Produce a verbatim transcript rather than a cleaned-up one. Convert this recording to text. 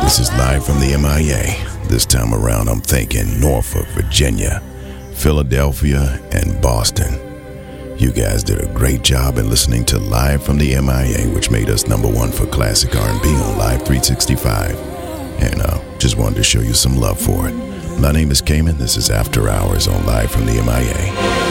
This is live from the M I A. This time around, I'm thinking Norfolk, Virginia, Philadelphia, and Boston. You guys did a great job in listening to Live from the M I A, which made us number one for classic R and B on Live three sixty-five. And uh, just wanted to show you some love for it. My name is Cayman. This is After Hours on Live from the M I A.